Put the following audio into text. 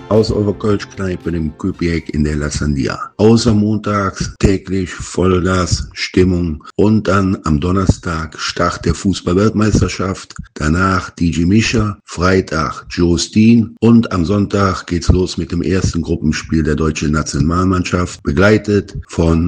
aus eurer Kölschkneipe im Küpiek in der La Sandia. Außer montags täglich Vollgas, Stimmung und dann am Donnerstag Start der Fußball-Weltmeisterschaft, danach DJ Mischa, Freitag Joe Steen und am Sonntag geht's los mit dem ersten Gruppenspiel der deutschen Nationalmannschaft, begleitet von